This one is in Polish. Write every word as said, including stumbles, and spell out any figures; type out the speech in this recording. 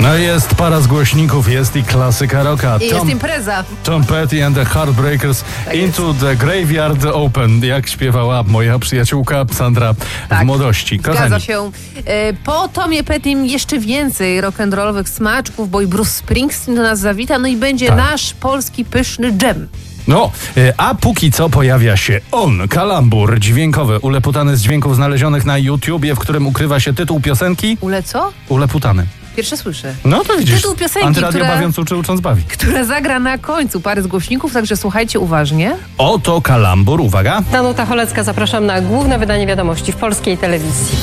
No jest para z głośników, jest i klasyka rocka. I Tom, jest impreza. Tom Petty and the Heartbreakers, Tak Into jest. the Graveyard Open, jak śpiewała moja przyjaciółka Sandra Tak. w młodości. Zgadza Kochani, się. E, Po Tomie Pettym jeszcze więcej rock'n'rollowych smaczków, bo i Bruce Springsteen do nas zawita, no i będzie Tak. nasz polski pyszny dżem. no, e, a póki co pojawia się on, kalambur dźwiękowy, uleputany z dźwięków znalezionych na YouTubie, w którym ukrywa się tytuł piosenki. Ule co? Uleputany. Pierwsze słyszę. No to widzisz, Tytuł piosenki, Antyradio która- bawiąc uczy, ucząc bawi. Która zagra na końcu pary z głośników, także słuchajcie uważnie. Oto kalambur, uwaga. Danuta Cholecka, zapraszam na główne wydanie wiadomości w polskiej telewizji.